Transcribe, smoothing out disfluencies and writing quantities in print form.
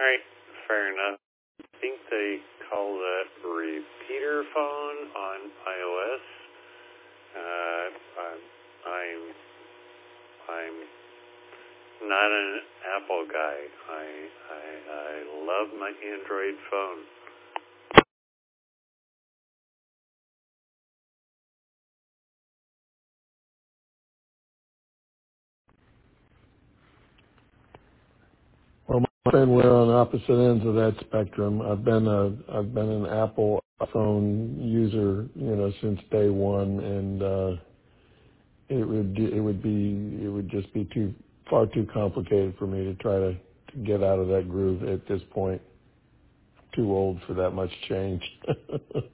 right, fair enough. I think they call that repeater phone on iOS. I'm not an Apple guy. I love my Android phone. Well, my friend, we're on opposite ends of that spectrum. I've been an Apple phone user, since day one, and it would just be far too complicated for me to try to get out of that groove at this point. Too old for that much change.